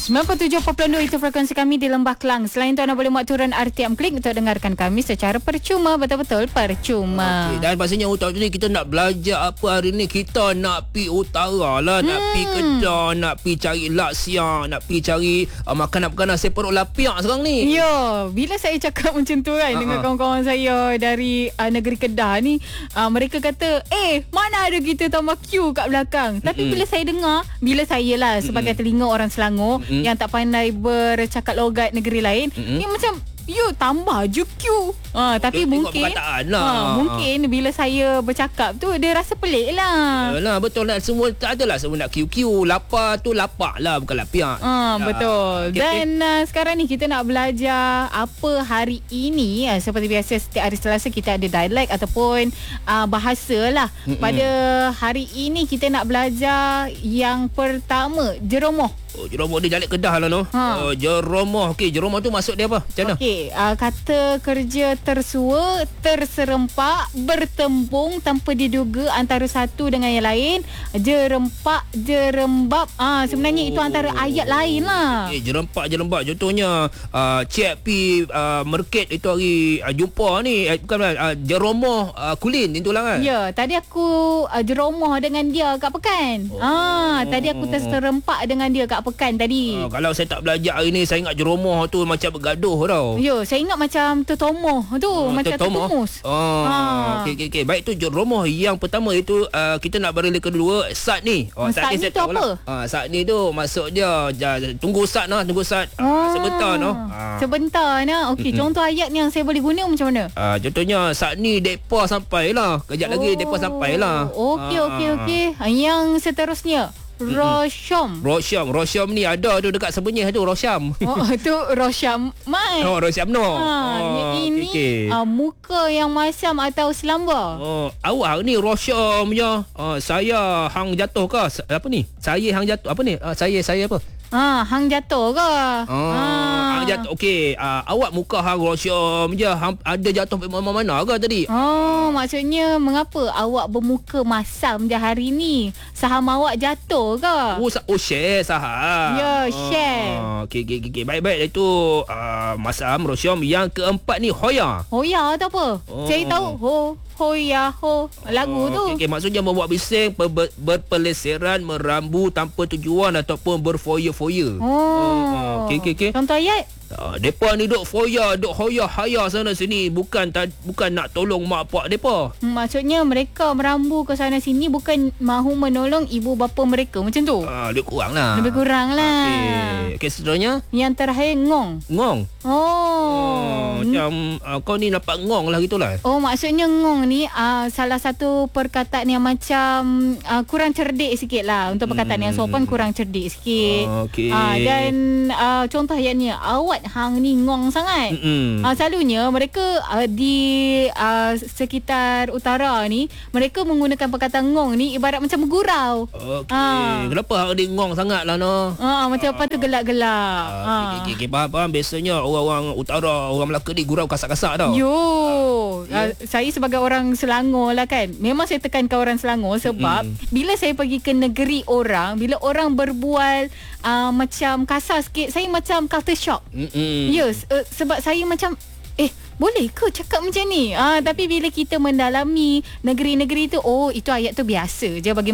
97.2 itu frekuensi kami di Lembah Kelang. Selain itu anda boleh muat turun RTM Klik untuk dengarkan kami secara percuma. Betul-betul percuma. Okay. Dan pastinya utara ni kita nak belajar apa hari ni. Kita nak pi utara lah. Nak pi Kedah, nak pi cari laksia, nak pi cari makanan-makanan saya perut lapiak sekarang ni. Ya, bila saya cakap macam tu kan dengan kawan-kawan saya dari negeri Kedah ni, mereka kata, mana ada kita tambah queue kat belakang. Tapi bila saya dengar, bila saya lah sebagai telinga orang Selangor yang tak pandai bercakap logat negeri lain, ni macam tambah je queue. Tapi mungkin mungkin bila saya bercakap tu dia rasa pelik lah. Yalah, betul lah. Semua tak adalah semua nak queue. Lapar tu lapak lah, bukan lapiak. Betul. Dan sekarang ni kita nak belajar apa hari ini. Seperti biasa setiap hari Selasa kita ada dialek ataupun bahasa lah. Pada hari ini kita nak belajar yang pertama, jeromoh. Jeromoh dia dialek Kedah lah no. Jeromoh. Okey, jeromoh tu maksud dia apa? Macam mana? Okey, kata kerja tersua, terserempak, bertembung tanpa diduga antara satu dengan yang lain. Jerempak, jerembab. Sebenarnya itu antara ayat lain lah. Jerempak, jerembab. Contohnya cik pi market itu hari jumpa ni. Bukan lah. Jeromoh kulin itulah kan? Ya, tadi aku jeromoh dengan dia kat pekan. Tadi aku terserempak dengan dia kat pekan tadi. Kalau saya tak belajar hari ni, saya ingat jeromoh tu macam bergaduh tau. Ya, saya ingat macam tertomoh tu, macam tertumus. Okey. Baik, tu jeromoh yang pertama itu kita nak barili kedua, sat ni. Sat ni tu apa? Sat ni tu maksud dia tunggu sat sebentar no. Sebentar nah. Okey, contoh ayat ni yang saya boleh guna macam mana? Contohnya sat ni depa sampailah. Kejap lagi depa sampailah. Okey. Yang seterusnya, Rosyam ni ada tu dekat Sebenyih tu, Rosyam. Tu Rosyam Mai. Rosyam no. Ini muka yang masam atau selamba. Awak ni Rosyam je. Saya hang jatuh ke? Apa ni? Saya hang jatuh. Apa ni? Saya apa? Hang jatuh ke? Hang jatuh. Okey, awak muka hang Rosyam je. Hang ada jatuh mana ke tadi? Maksudnya mengapa awak bermuka masam je hari ni? Saham awak jatuh ke? Share saham. Ya, share. Okey. Baik. Itu masam, Rosyam. Yang keempat ni Hoya. Hoya tu apa? Saya tahu. Hoya ho. Lagu tu. Okey, maksudnya membuat bising, berpeleseran, merambu tanpa tujuan ataupun berfoya-foya. Okey. Contoh ayat? Depa ni duk foya, duk hoya-haya sana sini, bukan nak tolong mak pak depa. Maksudnya mereka merambu ke sana sini bukan mahu menolong ibu bapa mereka, macam tu. Lebih kurang lah. Okey, seterusnya yang terakhir ngong. Macam kau ni nampak ngong lah gitulah. Maksudnya ngong ni salah satu perkataan yang macam kurang cerdik sikit lah. Untuk perkataan yang sopan kurang cerdik sikit. Dan contoh ayatnya, awak hang ni ngong sangat. Selalunya mereka di sekitar utara ni, mereka menggunakan perkataan ngong ni ibarat macam bergurau. Kenapa hang ni ngong sangat lah no? Macam apa tu gelak-gelak. Okey, faham. Biasanya orang-orang utara, orang Melaka ni gurau kasar-kasar tau. Saya sebagai orang Selangor lah kan, memang saya tekankan orang Selangor sebab bila saya pergi ke negeri orang, bila orang berbual macam kasar sikit, saya macam culture shock. Sebab saya macam boleh ke cakap macam ni? Tapi bila kita mendalami negeri-negeri tu, itu ayat tu biasa je bagi